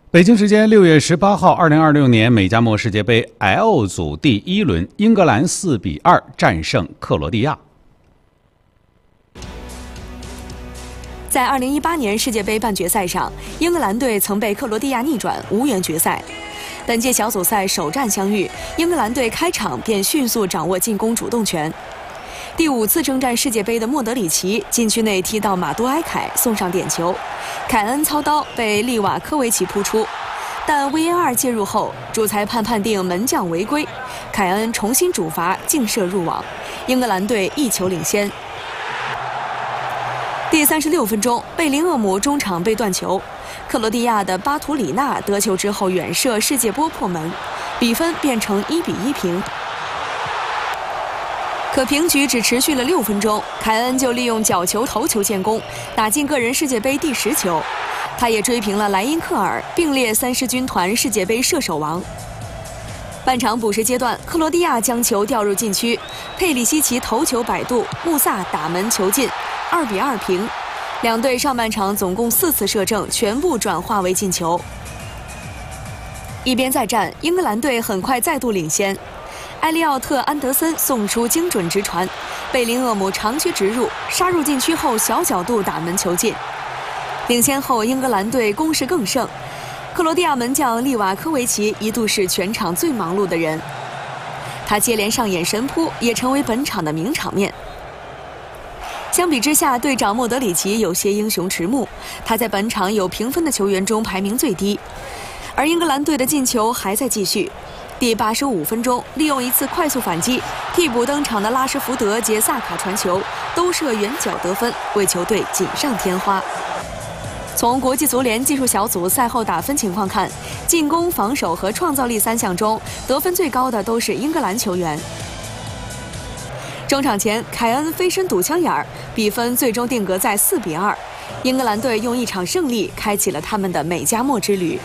北京时间6月18号，2026年美加墨世界杯 L 组第1轮，英格兰4-2战胜克罗地亚。 在2018年世界杯半决赛上，英格兰队曾被克罗地亚逆转，无缘决赛。本届小组赛首战相遇，英格兰队开场便迅速掌握进攻主动权。第5次征战世界杯的莫德里奇禁区内踢到马杜埃凯，送上点球，凯恩操刀被利瓦科维奇扑出，但 VAR 介入后，主裁判判定门将违规，凯恩重新主罚劲射入网，英格兰队1球领先。第36分钟，贝林厄姆中场被断球，克罗地亚的巴图里纳得球之后远射世界波破门，比分变成1-1平。可平局只持续了6分钟，凯恩就利用角球头球建功，打进个人世界杯第10球。他也追平了莱因克尔，并列3狮军团世界杯射手王。半场补时阶段，克罗地亚将球掉入禁区，佩里西奇头球摆渡，穆萨打门球进，2-2平。两队上半场总共4次射正，全部转化为进球。一边再战，英格兰队很快再度领先。埃利奥特·安德森送出精准直传，贝林厄姆长驱直入，杀入禁区后小角度打门球进。领先后，英格兰队攻势更盛，克罗地亚门将利瓦科维奇一度是全场最忙碌的人，他接连上演神扑，也成为本场的名场面。相比之下，队长莫德里奇有些英雄迟暮，他在本场有评分的球员中排名最低，而英格兰队的进球还在继续。第85分钟，利用一次快速反击，替补登场的拉什福德接萨卡传球，都射远角得分，为球队锦上添花。从国际足联技术小组赛后打分情况看，进攻、防守和创造力3项中，得分最高的都是英格兰球员。中场前，凯恩飞身堵枪眼儿，比分最终定格在4-2。英格兰队用一场胜利开启了他们的美加墨之旅。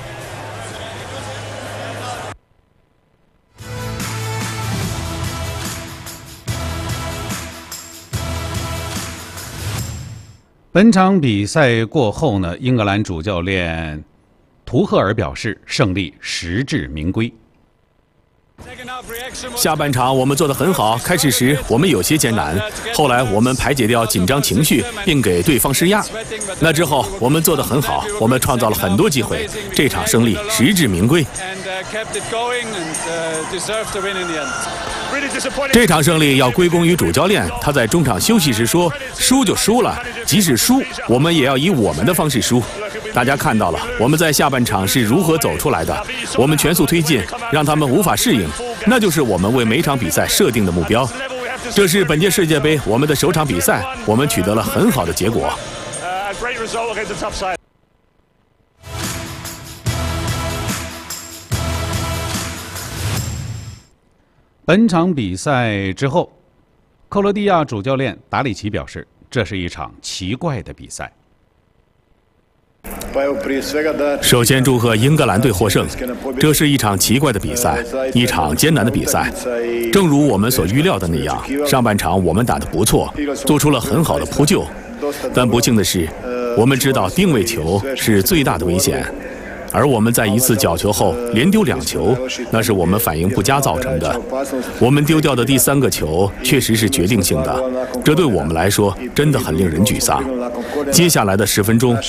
本场比赛过后呢，英格兰主教练图赫尔表示，胜利实至名归。 下半场我们做得很好，开始时我们有些艰难，后来我们排解掉紧张情绪，并给对方施压。那之后我们做得很好，我们创造了很多机会，这场胜利实至名归。这场胜利要归功于主教练，他在中场休息时说：“输就输了，即使输，我们也要以我们的方式输。”大家看到了我们在下半场是如何走出来的，我们全速推进，让他们无法适应，那就是我们为每场比赛设定的目标。这是本届世界杯我们的首场比赛，我们取得了很好的结果。 本场比赛之后，克罗地亚主教练达里奇表示，这是一场奇怪的比赛。 首先祝贺英格兰队获胜，这是一场奇怪的比赛，一场艰难的比赛。正如我们所预料的那样，上半场我们打得不错，做出了很好的扑救，但不幸的是，我们知道定位球是最大的危险，而我们在一次角球后连丢2球，那是我们反应不佳造成的。我们丢掉的第3个球确实是决定性的，这对我们来说真的很令人沮丧。接下来的10分钟，